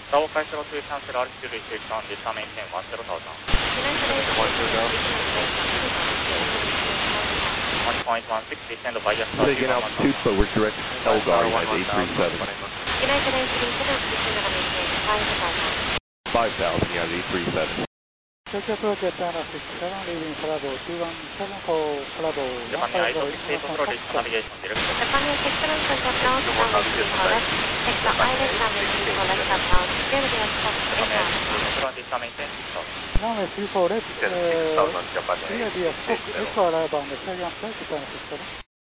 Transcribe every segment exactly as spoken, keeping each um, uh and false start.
Tower Kaisero to cancel altitude research on Vista maintain one zero thousand. one point one six, descend via start. Taking altitude, but we're direct Elgar at eight three seven. United eight three seven, descend maintain five thousand. five thousand, yeah, eight three seven. Tokyo Approach Japan six seven, leaving Bravo two one seven for Bravo Japan Air State Approach Navigation Direct. Japan Air six seven for approach, runway three four left, extra island, runway three four left approach, clearly at Fox Japan Air Echo. Vista maintain six thousand. Runway three four left, uh, clearly at Fox Echo arrival on the Korean flight, Japan six seven.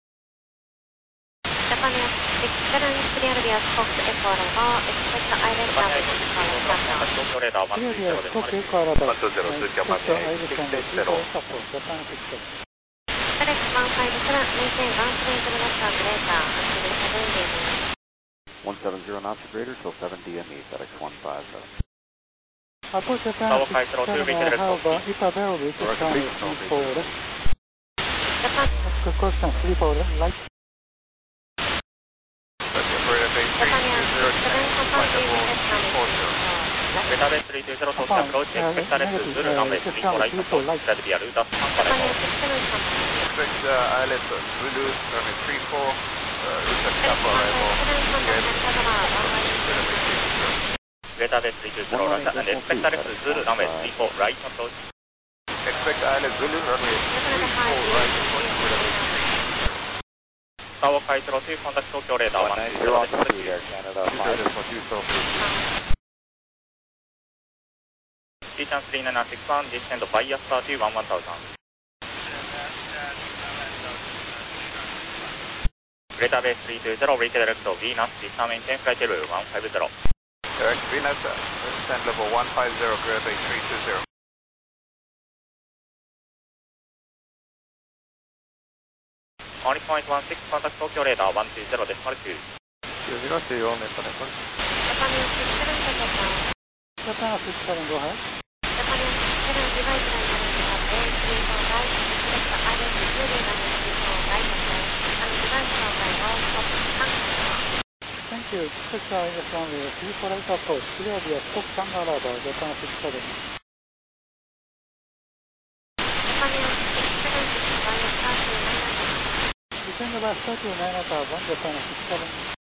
Japan Air six seven, clearly at Fox Echo arrival, expect island, runway three four left approach. Clearly at Fox Echo arrival, extra island, runway three four left approach, Japan six seven. FedEx one five seven, maintain one seven zero knots and greater, until seven leaving. one seven zero knots or greater till seven D M E, FedEx one five seven. Approach Japan six seven, I have uh, Itabel with runway three four left. Japan. Good question, three four left, right. Japan Air six seven, confirm T V S runway three four left. Database three two zero to approach, expect direct Zulu runway three four right approach, set via route of Japan Air six seven, confirm. Expect uh, islet Zulu, runway three four, uh, route of Tampa arrival. Database three two zero Russia and expect direct Zulu runway three four right approach. Expect islet Zulu, runway three four right approach. Tower Kaisero to contact Tokyo radar one two zero decimal Canada Titan three nine six one, descend via start to one one thousand. Greater Base three two zero, redirect to Venus, Vista maintain flight level one five zero. Direct Venus, descend level one five zero, Greater Base three two zero. one point one six, contact Tokyo radar one two zero decimal two. Japan Air six seven, take it down. Japan six seven, go ahead. Japan Air six seven, device runway three four right, expect island Zulu runway three four right approach, and device arrival, stop Hangar. Thank you. Expect island runway three four right approach, clearly at Fox Hangar arrival, Japan six seven. Japan Air six seven, descend via start to nine thousand. Descend by start to nine thousand, Japan six seven.